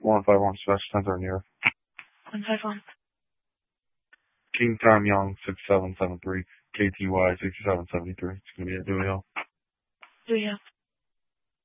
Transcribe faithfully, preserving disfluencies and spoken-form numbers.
one five one Special Center near. one five one. King Tom Young, six seven seven three, K T Y, sixty-seven seventy-three. It's going to be at Dewey Hill. Dewey Hill.